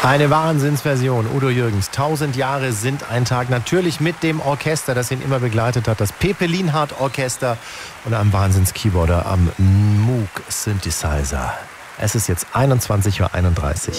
Eine Wahnsinnsversion. Udo Jürgens, 1000 Jahre sind ein Tag. Natürlich mit dem Orchester, das ihn immer begleitet hat. Das Pepe Lienhardt Orchester und einem Wahnsinns-Keyboarder am Moog Synthesizer. Es ist jetzt 21:31 Uhr.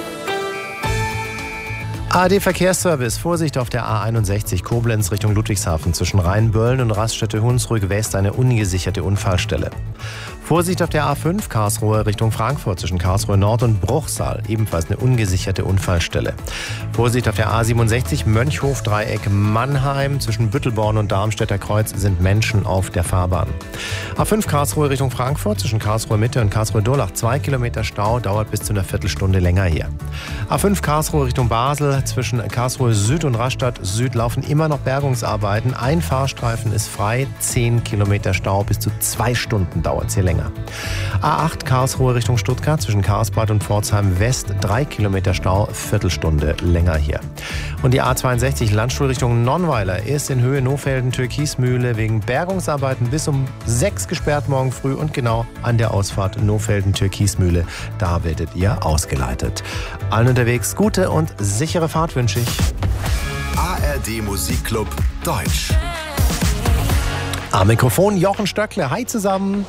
ARD Verkehrsservice. Vorsicht auf der A61 Koblenz Richtung Ludwigshafen. Zwischen Rheinböllen und Raststätte Hunsrück West eine ungesicherte Unfallstelle. Vorsicht auf der A5 Karlsruhe Richtung Frankfurt zwischen Karlsruhe Nord und Bruchsal. Ebenfalls eine ungesicherte Unfallstelle. Vorsicht auf der A67 Mönchhof-Dreieck Mannheim. Zwischen Büttelborn und Darmstädter Kreuz sind Menschen auf der Fahrbahn. A5 Karlsruhe Richtung Frankfurt zwischen Karlsruhe Mitte und Karlsruhe Durlach. 2 Kilometer Stau, dauert bis zu einer Viertelstunde länger hier. A5 Karlsruhe Richtung Basel. Zwischen Karlsruhe Süd und Rastatt Süd laufen immer noch Bergungsarbeiten. Ein Fahrstreifen ist frei. 10 Kilometer Stau, bis zu 2 Stunden dauert es hier länger. A8 Karlsruhe Richtung Stuttgart zwischen Karlsbad und Pforzheim West 3 Kilometer Stau, Viertelstunde länger hier. Und die A62 Landstuhl Richtung Nonnweiler ist in Höhe Nohfelden-Türkismühle wegen Bergungsarbeiten bis um 6 gesperrt morgen früh und genau an der Ausfahrt Nohfelden-Türkismühle. Da werdet ihr ausgeleitet. Allen unterwegs gute und sichere Fahrt wünsche ich. ARD Musikclub Deutsch. Am Mikrofon Jochen Stöckle. Hi zusammen.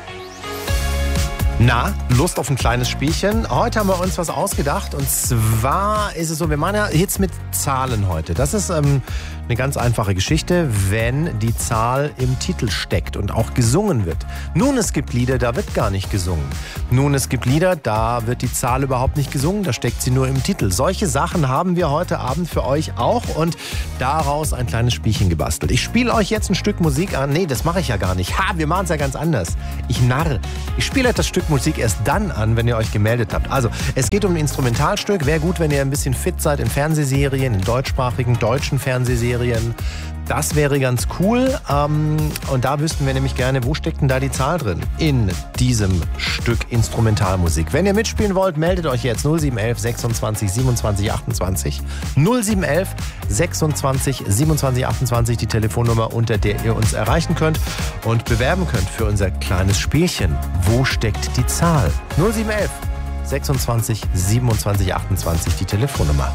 Na, Lust auf ein kleines Spielchen? Heute haben wir uns was ausgedacht und zwar ist es so, wir machen ja Hits mit Zahlen heute. Das ist eine ganz einfache Geschichte, wenn die Zahl im Titel steckt und auch gesungen wird. Nun, es gibt Lieder, da wird gar nicht gesungen. Nun, es gibt Lieder, da wird die Zahl überhaupt nicht gesungen, da steckt sie nur im Titel. Solche Sachen haben wir heute Abend für euch auch und daraus ein kleines Spielchen gebastelt. Ich spiele euch jetzt ein Stück Musik an. Nee, das mache ich ja gar nicht. Wir machen es ja ganz anders. Ich narre. Ich spiele das Stück Musik erst dann an, wenn ihr euch gemeldet habt. Also, es geht um ein Instrumentalstück. Wäre gut, wenn ihr ein bisschen fit seid in Fernsehserien, in deutschsprachigen, deutschen Fernsehserien. Das wäre ganz cool. Und da wüssten wir nämlich gerne, wo steckt denn da die Zahl drin in diesem Stück Instrumentalmusik. Wenn ihr mitspielen wollt, meldet euch jetzt 0711 26 27 28. 0711 26 27 28, die Telefonnummer, unter der ihr uns erreichen könnt und bewerben könnt für unser kleines Spielchen. Wo steckt die Zahl? 0711 26 27 28, die Telefonnummer.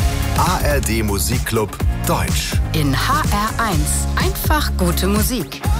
ARD Musikclub Deutsch. In HR1 einfach gute Musik.